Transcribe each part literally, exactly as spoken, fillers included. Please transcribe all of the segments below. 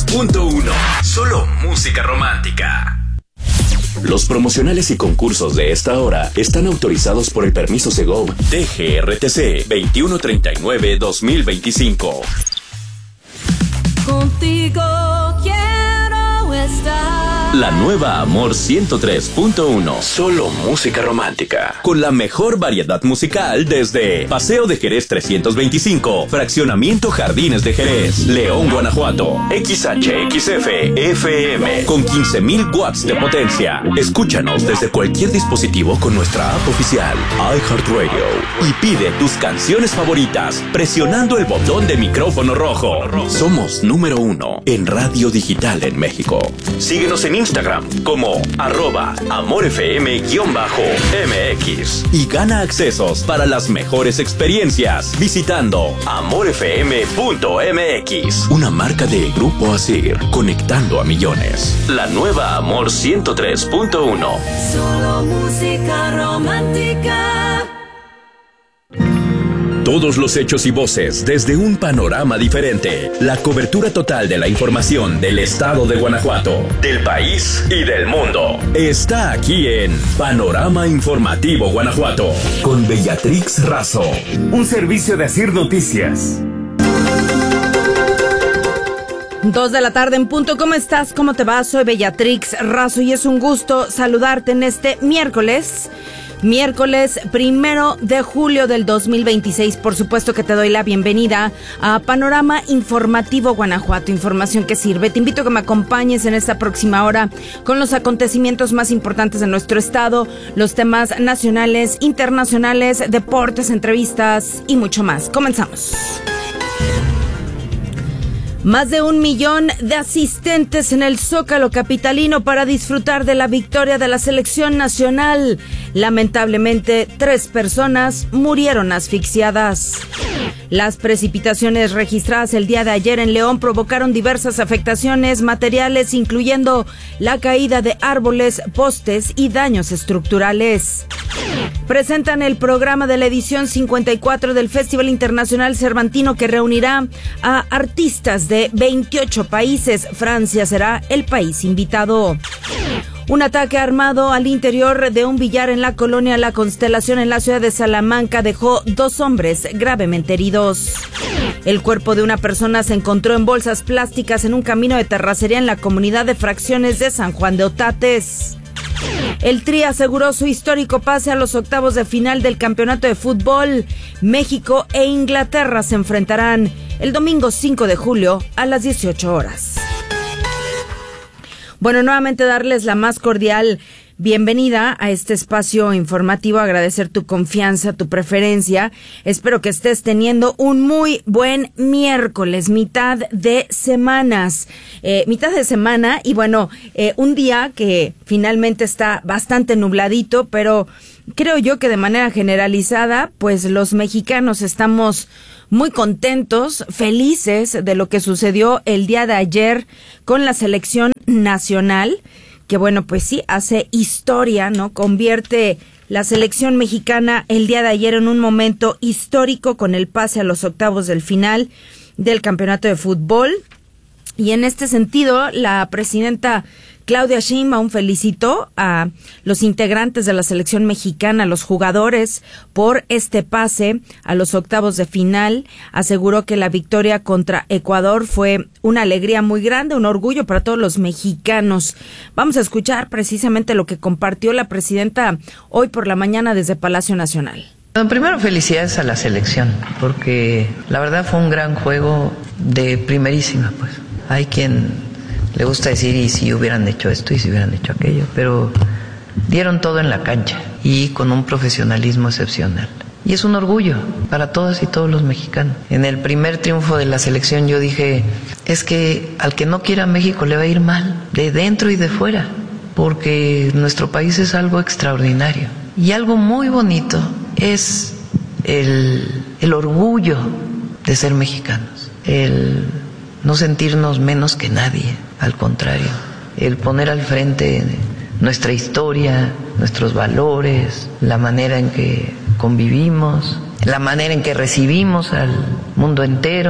punto uno. Solo música romántica. Los promocionales y concursos de esta hora están autorizados por el permiso Segov D G R T C veintiuno treinta y nueve guión dos mil veinticinco. Contigo quiero estar. La nueva Amor ciento tres punto uno. Solo música romántica. Con la mejor variedad musical desde Paseo de Jerez trescientos veinticinco, Fraccionamiento Jardines de Jerez, León, Guanajuato. X H X F F M con quince mil watts de potencia. Escúchanos desde cualquier dispositivo con nuestra app oficial iHeartRadio y pide tus canciones favoritas presionando el botón de micrófono rojo. Somos número uno en radio digital en México. Síguenos en Instagram como arroba amorfm-M X y gana accesos para las mejores experiencias visitando amorfm punto M X. Una marca de Grupo Asir, conectando a millones. La nueva Amor ciento tres punto uno. Solo música romántica. Todos los hechos y voces desde un panorama diferente. La cobertura total de la información del estado de Guanajuato, del país y del mundo. Está aquí en Panorama Informativo Guanajuato. Con Bellatrix Razo. Un servicio de Asir Noticias. Dos de la tarde en punto. ¿Cómo estás? ¿Cómo te va? Soy Bellatrix Razo y es un gusto saludarte en este miércoles. Miércoles primero de julio del dos mil veintiséis. Por supuesto que te doy la bienvenida a Panorama Informativo Guanajuato, información que sirve. Te invito a que me acompañes en esta próxima hora con los acontecimientos más importantes de nuestro estado, los temas nacionales, internacionales, deportes, entrevistas y mucho más. Comenzamos. Más de un millón de asistentes en el Zócalo capitalino para disfrutar de la victoria de la selección nacional. Lamentablemente, tres personas murieron asfixiadas. Las precipitaciones registradas el día de ayer en León provocaron diversas afectaciones materiales, incluyendo la caída de árboles, postes y daños estructurales. Presentan el programa de la edición cincuenta y cuatro del Festival Internacional Cervantino, que reunirá a artistas de veintiocho países. Francia será el país invitado. Un ataque armado al interior de un billar en la colonia La Constelación en la ciudad de Salamanca dejó dos hombres gravemente heridos. El cuerpo de una persona se encontró en bolsas plásticas en un camino de terracería en la comunidad de Fracciones de San Juan de Otates. El Tri aseguró su histórico pase a los octavos de final del campeonato de fútbol. México e Inglaterra se enfrentarán el domingo cinco de julio a las dieciocho horas. Bueno, nuevamente darles la más cordial bienvenida a este espacio informativo, agradecer tu confianza, tu preferencia. Espero que estés teniendo un muy buen miércoles, mitad de semanas, eh, mitad de semana y bueno, eh, un día que finalmente está bastante nubladito, pero creo yo que de manera generalizada, pues los mexicanos estamos muy contentos, felices de lo que sucedió el día de ayer con la selección nacional, que bueno, pues sí, hace historia, ¿no? Convierte la selección mexicana el día de ayer en un momento histórico con el pase a los octavos del final del campeonato de fútbol. Y en este sentido, la presidenta Claudia Sheinbaum felicitó a los integrantes de la selección mexicana, a los jugadores, por este pase a los octavos de final. Aseguró que la victoria contra Ecuador fue una alegría muy grande, un orgullo para todos los mexicanos. Vamos a escuchar precisamente lo que compartió la presidenta hoy por la mañana desde Palacio Nacional. Bueno, primero felicidades a la selección, porque la verdad fue un gran juego de primerísima, pues. Hay quien le gusta decir, y si hubieran hecho esto, y si hubieran hecho aquello, pero dieron todo en la cancha y con un profesionalismo excepcional. Y es un orgullo para todas y todos los mexicanos. En el primer triunfo de la selección yo dije, es que al que no quiera México le va a ir mal, de dentro y de fuera, porque nuestro país es algo extraordinario. Y algo muy bonito es el, el orgullo de ser mexicanos, el no sentirnos menos que nadie, al contrario, el poner al frente nuestra historia, nuestros valores, la manera en que convivimos, la manera en que recibimos al mundo entero.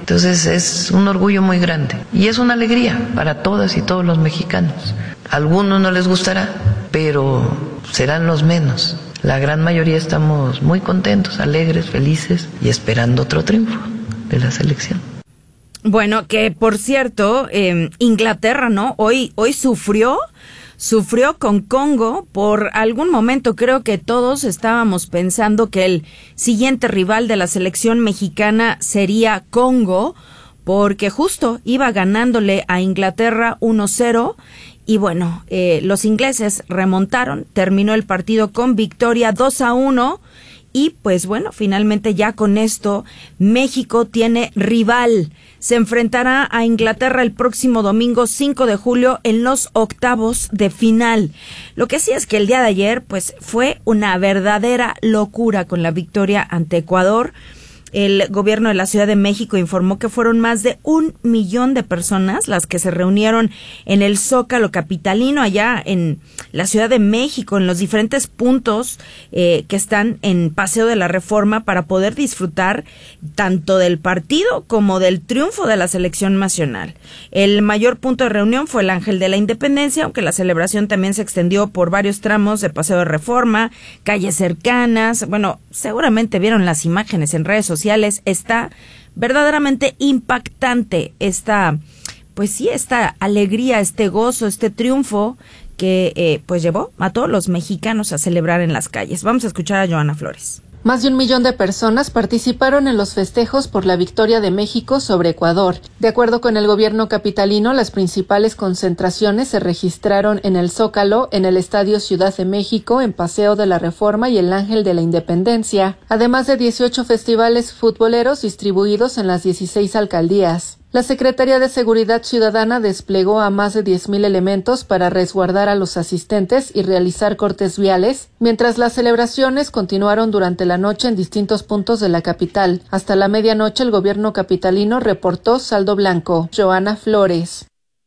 Entonces es un orgullo muy grande y es una alegría para todas y todos los mexicanos. A algunos no les gustará, pero serán los menos. La gran mayoría estamos muy contentos, alegres, felices y esperando otro triunfo de la selección. Bueno, que por cierto, eh, Inglaterra, ¿no? Hoy, hoy sufrió, sufrió con Congo. Por algún momento creo que todos estábamos pensando que el siguiente rival de la selección mexicana sería Congo, porque justo iba ganándole a Inglaterra uno cero. Y bueno, eh, los ingleses remontaron, terminó el partido con victoria dos a uno y pues bueno, finalmente ya con esto México tiene rival. Se enfrentará a Inglaterra el próximo domingo cinco de julio en los octavos de final. Lo que sí es que el día de ayer pues fue una verdadera locura con la victoria ante Ecuador. El gobierno de la Ciudad de México informó que fueron más de un millón de personas las que se reunieron en el Zócalo capitalino, allá en la Ciudad de México, en los diferentes puntos eh, que están en Paseo de la Reforma, para poder disfrutar tanto del partido como del triunfo de la selección nacional. El mayor punto de reunión fue el Ángel de la Independencia, aunque la celebración también se extendió por varios tramos de Paseo de Reforma, calles cercanas. Bueno, seguramente vieron las imágenes en redes sociales. Sociales. Está verdaderamente impactante esta, pues sí, esta alegría, este gozo, este triunfo que eh, pues llevó a todos los mexicanos a celebrar en las calles. Vamos a escuchar a Joana Flores. Más de un millón de personas participaron en los festejos por la victoria de México sobre Ecuador. De acuerdo con el gobierno capitalino, las principales concentraciones se registraron en el Zócalo, en el Estadio Ciudad de México, en Paseo de la Reforma y el Ángel de la Independencia, además de dieciocho festivales futboleros distribuidos en las dieciséis alcaldías. La Secretaría de Seguridad Ciudadana desplegó a más de diez mil elementos para resguardar a los asistentes y realizar cortes viales, mientras las celebraciones continuaron durante la noche en distintos puntos de la capital. Hasta la medianoche el gobierno capitalino reportó saldo blanco. Joana Flores.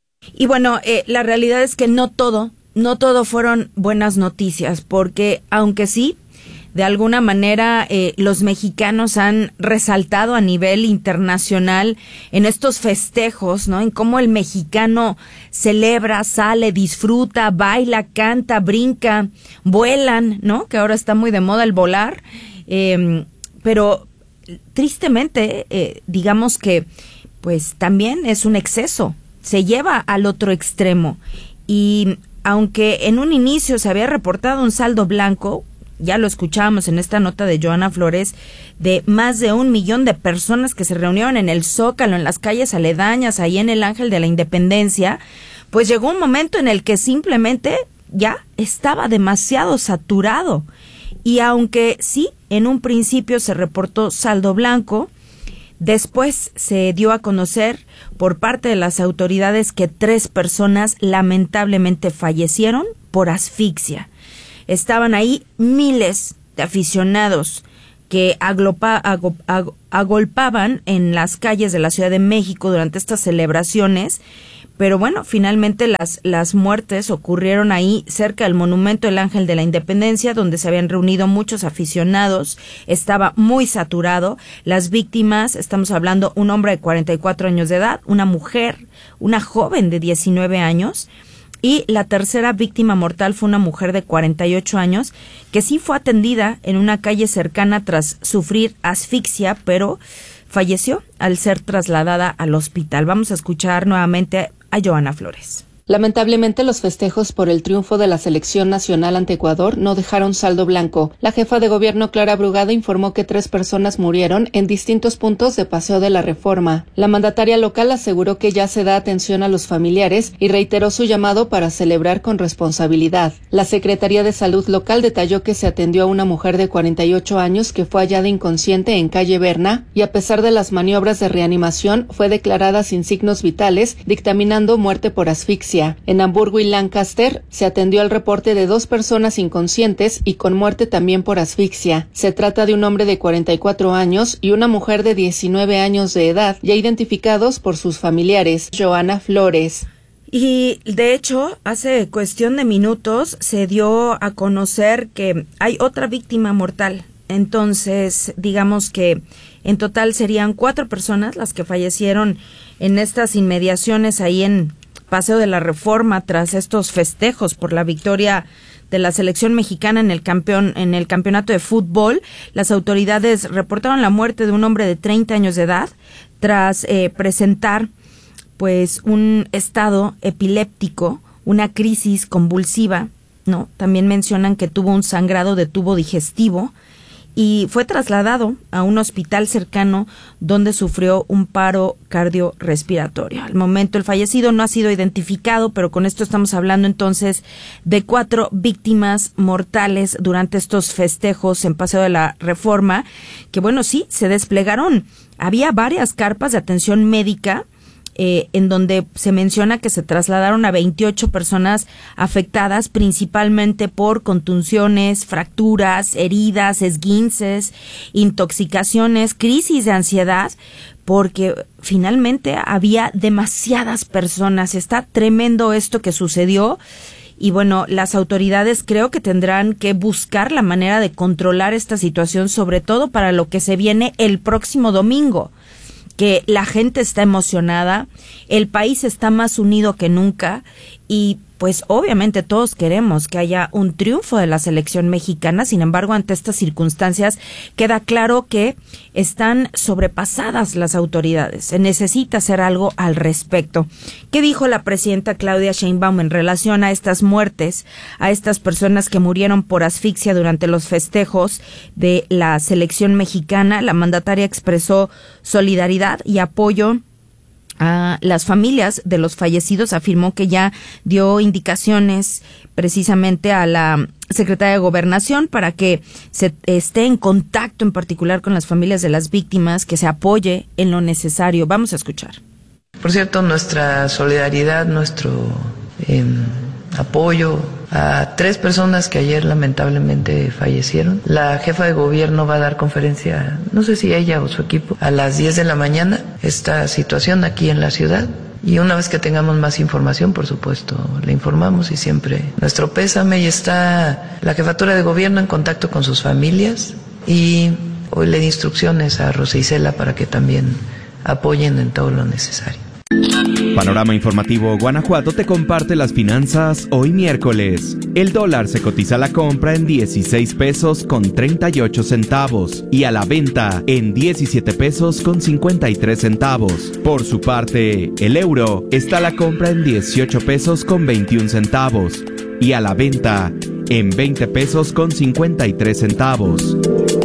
Y bueno, eh, la realidad es que no todo, no todo fueron buenas noticias, porque aunque sí, de alguna manera eh, los mexicanos han resaltado a nivel internacional en estos festejos, ¿no? En cómo el mexicano celebra, sale, disfruta, baila, canta, brinca, vuelan, ¿no? Que ahora está muy de moda el volar. Eh, pero tristemente, eh, digamos que pues también es un exceso, se lleva al otro extremo. Y aunque en un inicio se había reportado un saldo blanco, ya lo escuchábamos en esta nota de Joana Flores, de más de un millón de personas que se reunieron en el Zócalo, en las calles aledañas, ahí en el Ángel de la Independencia, pues llegó un momento en el que simplemente ya estaba demasiado saturado. Y aunque sí, en un principio se reportó saldo blanco, después se dio a conocer por parte de las autoridades que tres personas lamentablemente fallecieron por asfixia. Estaban ahí miles de aficionados que aglopa, ag, ag, agolpaban en las calles de la Ciudad de México durante estas celebraciones, pero bueno, finalmente las, las muertes ocurrieron ahí cerca del Monumento del Ángel de la Independencia, donde se habían reunido muchos aficionados, estaba muy saturado. Las víctimas, estamos hablando un hombre de cuarenta y cuatro años de edad, una mujer, una joven de diecinueve años, y la tercera víctima mortal fue una mujer de cuarenta y ocho años que sí fue atendida en una calle cercana tras sufrir asfixia, pero falleció al ser trasladada al hospital. Vamos a escuchar nuevamente a Joana Flores. Lamentablemente, los festejos por el triunfo de la selección nacional ante Ecuador no dejaron saldo blanco. La jefa de gobierno, Clara Brugada, informó que tres personas murieron en distintos puntos de Paseo de la Reforma. La mandataria local aseguró que ya se da atención a los familiares y reiteró su llamado para celebrar con responsabilidad. La Secretaría de Salud local detalló que se atendió a una mujer de cuarenta y ocho años que fue hallada inconsciente en calle Berna y, a pesar de las maniobras de reanimación, fue declarada sin signos vitales, dictaminando muerte por asfixia. En Hamburgo y Lancaster se atendió al reporte de dos personas inconscientes y con muerte también por asfixia. Se trata de un hombre de cuarenta y cuatro años y una mujer de diecinueve años de edad, ya identificados por sus familiares. Joana Flores. Y de hecho, hace cuestión de minutos se dio a conocer que hay otra víctima mortal. Entonces, digamos que En total serían cuatro personas las que fallecieron en estas inmediaciones ahí en Paseo de la Reforma tras estos festejos por la victoria de la selección mexicana en el campeón en el campeonato de fútbol. Las autoridades reportaron la muerte de un hombre de treinta años de edad tras eh, presentar pues un estado epiléptico, una crisis convulsiva, ¿no? También mencionan que tuvo un sangrado de tubo digestivo y fue trasladado a un hospital cercano donde sufrió un paro cardiorrespiratorio. Al momento el fallecido no ha sido identificado, pero con esto estamos hablando entonces de cuatro víctimas mortales durante estos festejos en Paseo de la Reforma, que bueno, sí, se desplegaron. Había varias carpas de atención médica Eh, en donde se menciona que se trasladaron a veintiocho personas afectadas principalmente por contusiones, fracturas, heridas, esguinces, intoxicaciones, crisis de ansiedad, porque finalmente había demasiadas personas. Está tremendo esto que sucedió. Y bueno, las autoridades creo que tendrán que buscar la manera de controlar esta situación, sobre todo para lo que se viene el próximo domingo, que la gente está emocionada, el país está más unido que nunca y pues obviamente todos queremos que haya un triunfo de la selección mexicana. Sin embargo, ante estas circunstancias queda claro que están sobrepasadas las autoridades. Se necesita hacer algo al respecto. ¿Qué dijo la presidenta Claudia Sheinbaum en relación a estas muertes, a estas personas que murieron por asfixia durante los festejos de la selección mexicana? La mandataria expresó solidaridad y apoyo a las familias de los fallecidos. Afirmó que ya dio indicaciones precisamente a la secretaria de Gobernación para que se esté en contacto en particular con las familias de las víctimas, que se apoye en lo necesario. Vamos a escuchar. Por cierto, nuestra solidaridad, nuestro eh, apoyo a tres personas que ayer lamentablemente fallecieron. La jefa de gobierno va a dar conferencia, no sé si ella o su equipo, a las diez de la mañana, esta situación aquí en la ciudad. Y una vez que tengamos más información, por supuesto, le informamos y siempre nuestro pésame. Y está la jefatura de gobierno en contacto con sus familias y hoy le di instrucciones a Rosa Isela para que también apoyen en todo lo necesario. Panorama Informativo Guanajuato te comparte las finanzas hoy miércoles. El dólar se cotiza a la compra en dieciséis pesos con treinta y ocho centavos y a la venta en diecisiete pesos con cincuenta y tres centavos. Por su parte, el euro está a la compra en dieciocho pesos con veintiún centavos y a la venta en veinte pesos con cincuenta y tres centavos.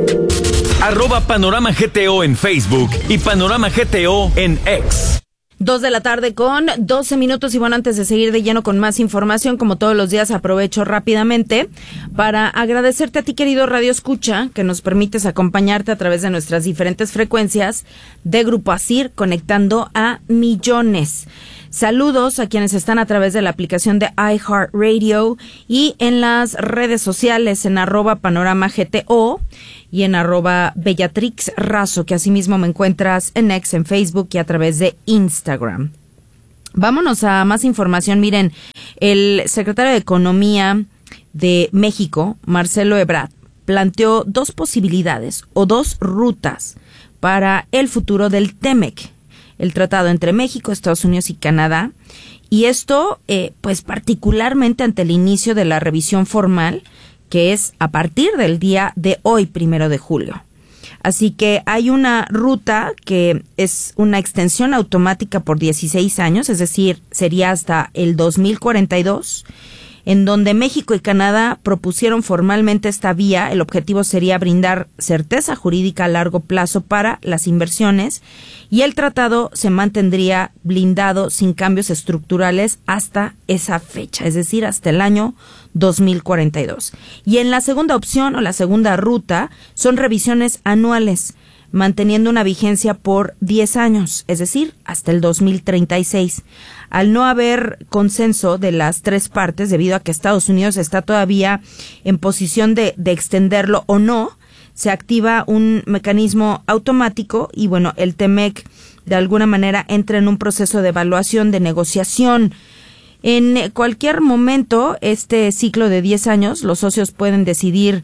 Arroba Panorama G T O en Facebook y Panorama G T O en X. Dos de la tarde con doce minutos y bueno, antes de seguir de lleno con más información, como todos los días, aprovecho rápidamente para agradecerte a ti, querido Radio Escucha, que nos permites acompañarte a través de nuestras diferentes frecuencias de Grupo Asir, conectando a millones. Saludos a quienes están a través de la aplicación de iHeartRadio y en las redes sociales en arroba Panorama G T O y en arroba Bellatrix Razo, que asimismo me encuentras en X, en Facebook y a través de Instagram. Vámonos a más información. Miren, el secretario de Economía de México, Marcelo Ebrard, planteó dos posibilidades o dos rutas para el futuro del TEMEC, el tratado entre México, Estados Unidos y Canadá, y esto eh, pues particularmente ante el inicio de la revisión formal, que es a partir del día de hoy, primero de julio. Así que hay una ruta que es una extensión automática por dieciséis años, es decir, sería hasta el dos mil cuarenta y dos, en donde México y Canadá propusieron formalmente esta vía. El objetivo sería brindar certeza jurídica a largo plazo para las inversiones y el tratado se mantendría blindado sin cambios estructurales hasta esa fecha, es decir, hasta el año dos mil cuarenta y dos. Y en la segunda opción o la segunda ruta son revisiones anuales, manteniendo una vigencia por diez años, es decir, hasta el dos mil treinta y seis. Al no haber consenso de las tres partes, debido a que Estados Unidos está todavía en posición de, de extenderlo o no, se activa un mecanismo automático y bueno, el TEMEC de alguna manera entra en un proceso de evaluación, de negociación. En cualquier momento, este ciclo de diez años, los socios pueden decidir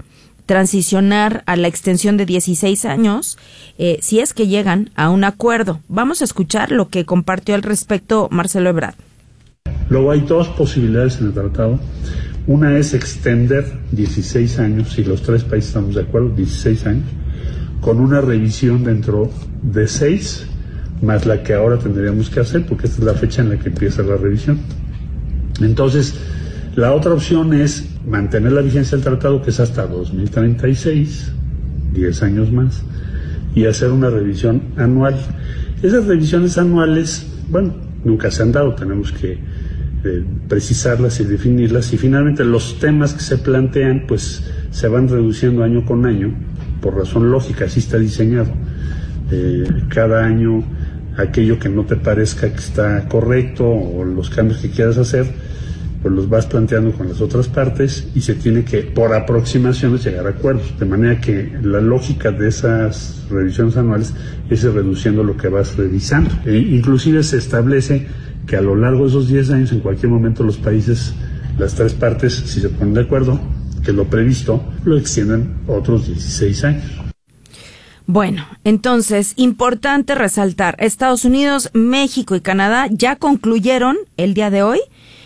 transicionar a la extensión de dieciséis años, eh, si es que llegan a un acuerdo. Vamos a escuchar lo que compartió al respecto Marcelo Ebrard. Luego hay dos posibilidades en el tratado. Una es extender dieciséis años, si los tres países estamos de acuerdo, dieciséis años, con una revisión dentro de seis, más la que ahora tendríamos que hacer, porque esta es la fecha en la que empieza la revisión. Entonces, la otra opción es mantener la vigencia del tratado, que es hasta dos mil treinta y seis, diez años más, y hacer una revisión anual. Esas revisiones anuales, bueno, nunca se han dado, tenemos que eh, precisarlas y definirlas, y finalmente los temas que se plantean pues se van reduciendo año con año, por razón lógica, así está diseñado. Eh, cada año aquello que no te parezca que está correcto o los cambios que quieras hacer, pues los vas planteando con las otras partes y se tiene que, por aproximaciones, llegar a acuerdos, de manera que la lógica de esas revisiones anuales es ir reduciendo lo que vas revisando. E inclusive se establece que a lo largo de esos diez años, en cualquier momento los países, las tres partes, si se ponen de acuerdo, que lo previsto, lo extiendan otros dieciséis años. Bueno, entonces, importante resaltar, Estados Unidos, México y Canadá ya concluyeron el día de hoy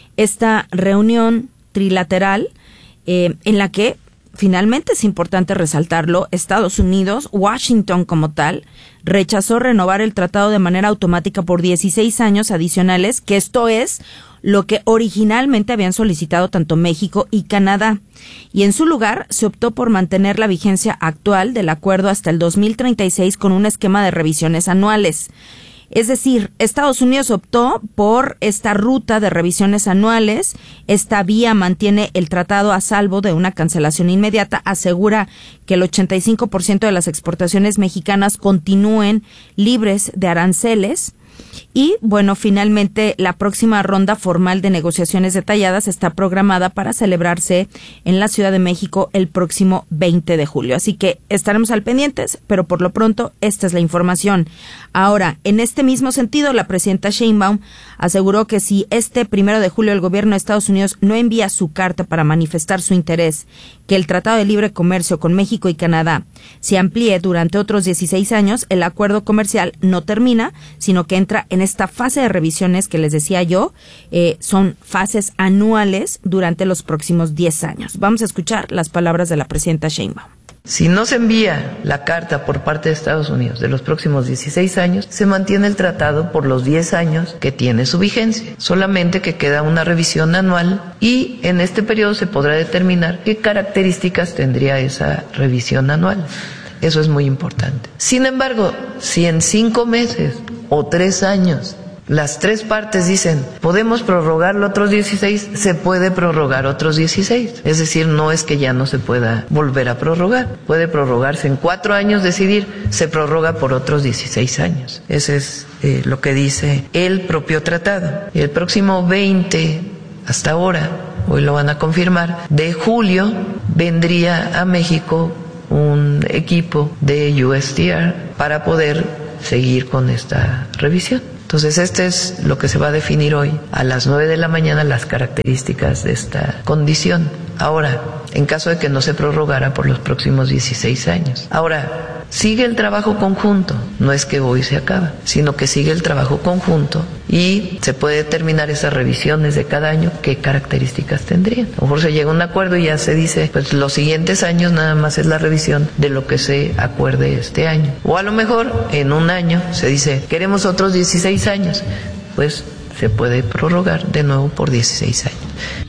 esta reunión trilateral eh, en la que finalmente, es importante resaltarlo, Estados Unidos, Washington como tal, rechazó renovar el tratado de manera automática por dieciséis años adicionales, que esto es lo que originalmente habían solicitado tanto México y Canadá. Y en su lugar se optó por mantener la vigencia actual del acuerdo hasta el dos mil treinta y seis con un esquema de revisiones anuales. Es decir, Estados Unidos optó por esta ruta de revisiones anuales. Esta vía mantiene el tratado a salvo de una cancelación inmediata, asegura que el ochenta y cinco por ciento de las exportaciones mexicanas continúen libres de aranceles. Y, bueno, finalmente la próxima ronda formal de negociaciones detalladas está programada para celebrarse en la Ciudad de México el próximo veinte de julio. Así que estaremos al pendientes, pero por lo pronto esta es la información. Ahora, en este mismo sentido, la presidenta Sheinbaum aseguró que si este primero de julio el gobierno de Estados Unidos no envía su carta para manifestar su interés que el Tratado de Libre Comercio con México y Canadá se amplíe durante otros dieciséis años, el acuerdo comercial no termina, sino que entra en esta fase de revisiones que les decía yo, eh, son fases anuales durante los próximos diez años. Vamos a escuchar las palabras de la presidenta Sheinbaum. Si no se envía la carta por parte de Estados Unidos de los próximos dieciséis años, se mantiene el tratado por los diez años que tiene su vigencia. Solamente que queda una revisión anual y en este periodo se podrá determinar qué características tendría esa revisión anual. Eso es muy importante. Sin embargo, si en cinco meses o tres años las tres partes dicen, podemos prorrogarlo otros dieciséis, se puede prorrogar otros dieciséis. Es decir, no es que ya no se pueda volver a prorrogar. Puede prorrogarse en cuatro años, decidir, se prorroga por otros dieciséis años. Ese es eh, lo que dice el propio tratado. El próximo veinte, hasta ahora, hoy lo van a confirmar, de julio vendría a México un equipo de U S T R para poder seguir con esta revisión. Entonces, este es lo que se va a definir hoy a las nueve de la mañana, las características de esta condición. Ahora, en caso de que no se prorrogara por los próximos dieciséis años. Ahora, sigue el trabajo conjunto, no es que hoy se acaba, sino que sigue el trabajo conjunto y se puede determinar esas revisiones de cada año, qué características tendrían. A lo mejor se llega a un acuerdo y ya se dice, pues los siguientes años nada más es la revisión de lo que se acuerde este año. O a lo mejor en un año se dice, queremos otros dieciséis años, pues se puede prorrogar de nuevo por dieciséis años.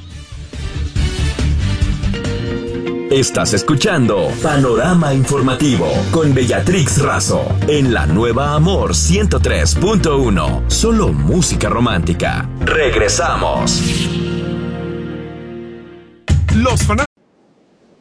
Estás escuchando Panorama Informativo con Beatrix Razo en la nueva Amor ciento tres punto uno. Solo música romántica. Regresamos. Los fanáticos